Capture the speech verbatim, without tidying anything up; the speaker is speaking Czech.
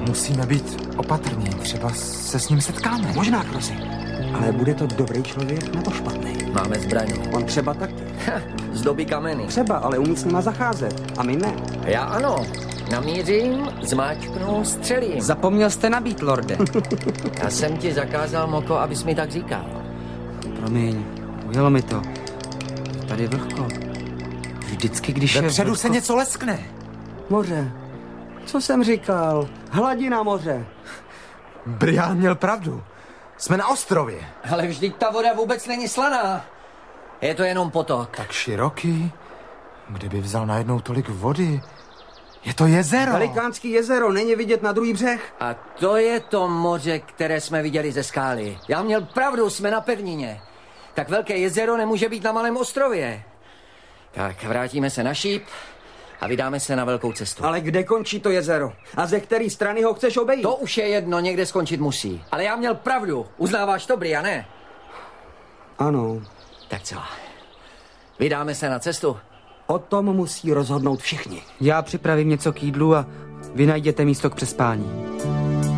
Musíme být opatrní, třeba se s ním setkáme. Možná, Krosi. Ale bude to dobrý člověk nebo špatný? Máme zbraně. On třeba taky. Zdobí kameny. Třeba, ale umí s nima zacházet. A my ne. Já ano. Namířím, zmáčknu, střelím. Zapomněl jste nabít, lorde. Já jsem ti zakázal, Moko, abys mi tak říkal. Promiň, ujelo mi to. Tady vlhko. Vždycky, když je Vepředu vlhko... se něco leskne. Moře. Co jsem říkal? Hladina moře. Brian měl pravdu. Jsme na ostrově. Ale vždyť ta voda vůbec není slaná. Je to jenom potok. Tak široký. Kdyby vzal najednou tolik vody. Je to jezero. Velikánský jezero, není vidět na druhý břeh. A to je to moře, které jsme viděli ze skály. Já měl pravdu, jsme na pevnině. Tak velké jezero nemůže být na malém ostrově. Tak vrátíme se na šíp a vydáme se na velkou cestu. Ale kde končí to jezero? A ze které strany ho chceš obejít? To už je jedno, někde skončit musí. Ale já měl pravdu. Uznáváš to, Briane? Ano. Tak co? Vydáme se na cestu? O tom musí rozhodnout všichni. Já připravím něco k jídlu a vy najděte místo k přespání.